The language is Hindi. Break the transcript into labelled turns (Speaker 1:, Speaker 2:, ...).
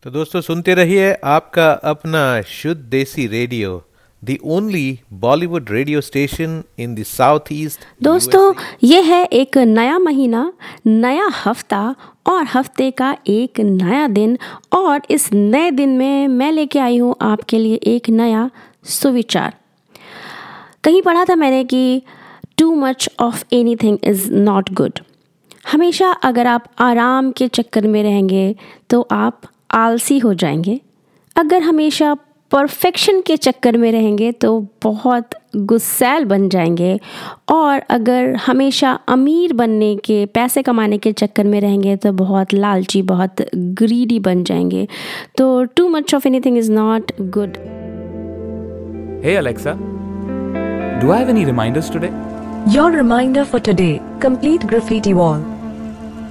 Speaker 1: तो दोस्तों सुनते रहिए आपका अपना शुद्ध देसी radio, the only Bollywood radio station in the south east.
Speaker 2: दोस्तों ये है एक नया महीना, नया हफ्ता और हफ्ते का एक नया दिन। और इस नए दिन में मैं लेके आई हूँ आपके लिए एक नया सुविचार। कहीं पढ़ा था मैंने कि too much of anything is not good. हमेशा अगर आप आराम के चक्कर में रहेंगे तो आप आलसी हो जाएंगे। अगर हमेशा परफेक्शन के चक्कर में रहेंगे तो बहुत गुस्सैल बन जाएंगे। और अगर हमेशा अमीर बनने के, पैसे कमाने के चक्कर में रहेंगे तो बहुत लालची, बहुत ग्रीडी बन जाएंगे। तो too much of anything is not good.
Speaker 3: Hey Alexa, do I have any reminders today?
Speaker 4: Your reminder for today, complete graffiti wall.